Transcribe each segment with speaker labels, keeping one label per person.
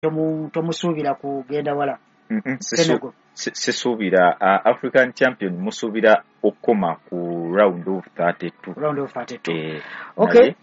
Speaker 1: tomusuubira kugenda wala.
Speaker 2: Sisuubira African champion musuubira okukoma ku round of 32.
Speaker 1: Okay.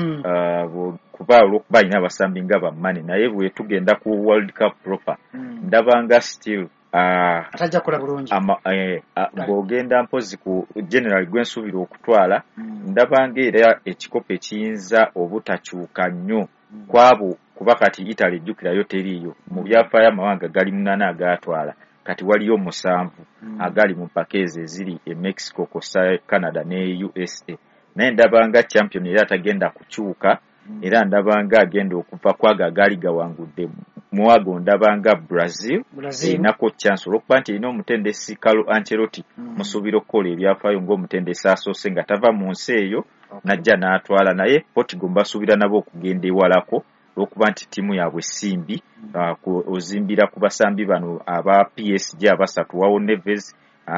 Speaker 2: Kuba olwokuba alina abasambi nga bammane naye bwe tugenda ku World Cup proper ndabanga still
Speaker 1: atajja kukola bulungi
Speaker 2: bw'ogenda mpozi ku general gwensuubira okutwala ndabanga era ekikopo ekiyinza obutakyuka nnyo kwabo kuba kati Italy ejjukirayo teriiyo mu byafaayo amawanga gali 8 agatwala kati waliyo 7 agali mu pakeezi eziri e Mexico kosa Canada ne USA naye ndabanga champion era atagenda kukyuka era ndabanga agenda okuva kwaga agali gawangudde muwago ndabanga Brazil nako chance olwokuba nti erina omutendesi Carlo Ancelotti musuubira okukola ebyafaayo ng'omutendesi asoose nga tava mu nsi eyo najja n'atwala naye Portugal basuubira nabo okugenda ewalako olwokuba nti ttiimu yaabwe simbi ozimbira ku basambi bano aba PSG abasatu wawo Neves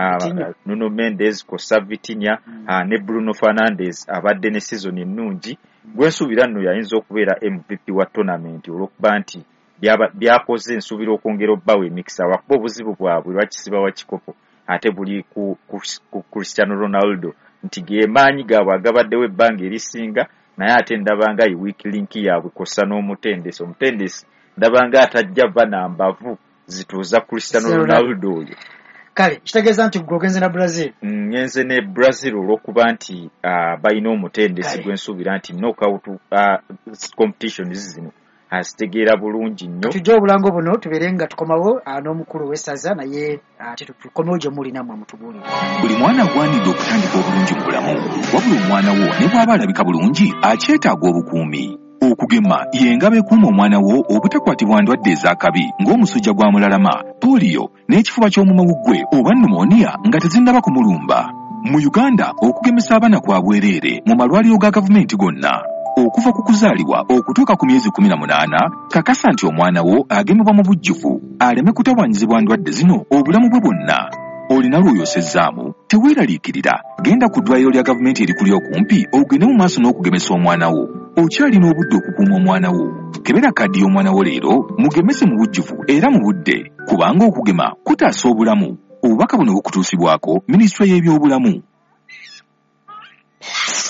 Speaker 2: Nuno Mendes kosa Vitinha ne Bruno Fernandes abadde ne season ennungi gwensuubira nno yayinza okubeera MVP wa tournament olwokuba nti byakoze nsuubira okwongera obbawo emikisa wakuba obuzibu bwabwe lwakisiba wa kikopo ate buli ku Cristiano Ronaldo nti gemaanyi gaabwe agabaddewo ebbanga erisinga naye ate ndabanga yi weak link yaabwe kosa n'omutendesi omutendesi ndabanga atajja va nambavu zituuza Cristiano Ronaldo oyo.
Speaker 1: Kale kitegeeza nti gwogenze na Brazil.
Speaker 2: Ngenze ne Brazil olwokuba nti balina omutendesi gwensuubira nti knockout competition zino azitegeera bulungi nnyo.
Speaker 1: Tujja obulango buno tubeere nga tukomawo n'omukulu w'essaza naye ate tukomewo gye muli nammwe mutubuulire.
Speaker 3: Buli mwana agwanidde okutandika obulungi mu bulamu wabula omwana wo ne bw'aba alabika bulungi akyetaaga obukuumi. Okugema y'engabo ekuuma omwana wo obutakwatibwa ndwadde ez'akabi ng'omusujja gwa mulalama, poliyo n'ekifuba ky'omumawuggwe oba pneumonia nga tezinnaba kumulumba. Mu Uganda okugemesa abaana kwa bwereere mu malwaliro ga gavumenti gonna. Okuva ku kuzaalibwa okutuuka ku myezi 18 kakasa nti omwana wo agemebwa mu bujjuvu aleme kutawaanyizibwa ndwadde zino obulamu bwe bwonna. Olina lw'oyosezzaamu teweeraliikirira genda ku ddwaliro lya gavumenti erikuli okumpi ogende mu maaso n'okugemesa omwana wo. Okyalina obudde okukuuma omwana wo. Kebera kaddi y'omwana wo leero mugemese mu bujjuvu era mu budde kubanga okugema kutaasa obulamu. Obubaka buno bukutuusibwako Minisitule y'ebyobulamu.